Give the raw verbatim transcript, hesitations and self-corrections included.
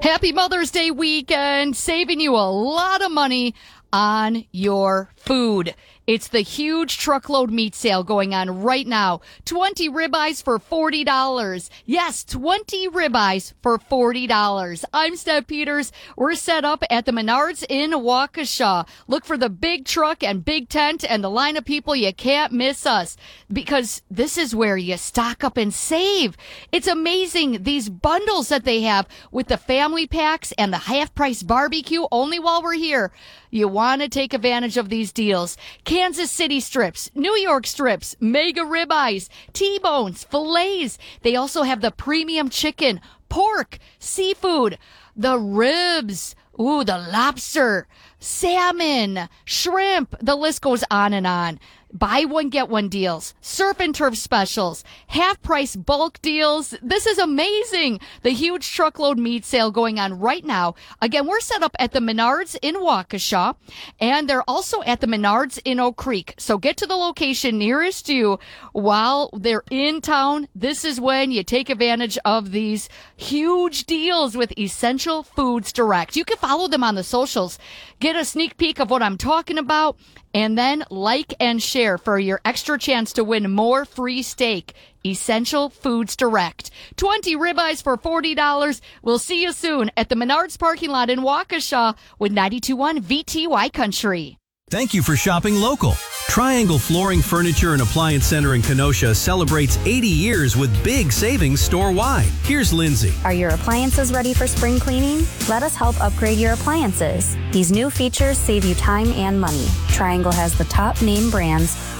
Happy Mother's Day weekend, saving you a lot of money on your food. It's the huge truckload meat sale going on right now. twenty ribeyes for forty dollars. Yes, twenty ribeyes for forty dollars. I'm Steph Peters. We're set up at the Menards in Waukesha. Look for the big truck and big tent and the line of people. You can't miss us because this is where you stock up and save. It's amazing, these bundles that they have with the family packs and the half-price barbecue only while we're here. You want to take advantage of these deals. Kansas City strips, New York strips, mega ribeyes, T-bones, fillets. They also have the premium chicken, pork, seafood, the ribs, ooh, the lobster, salmon, shrimp. The list goes on and on. Buy one, get one deals, surf and turf specials, half price bulk deals. This is amazing. The huge truckload meat sale going on right now. Again, we're set up at the Menards in Waukesha, and they're also at the Menards in Oak Creek. So get to the location nearest you while they're in town. This is when you take advantage of these huge deals with Essential Foods Direct. You can follow them on the socials, get a sneak peek of what I'm talking about, and then like and share for your extra chance to win more free steak. Essential Foods Direct. twenty ribeyes for forty dollars. We'll see you soon at the Menards parking lot in Waukesha with ninety-two point one V T Y Country. Thank you for shopping local. Triangle Flooring, Furniture, and Appliance Center in Kenosha celebrates eighty years with big savings store-wide. Here's Lindsay. Are your appliances ready for spring cleaning? Let us help upgrade your appliances. These new features save you time and money. Triangle has the top name brands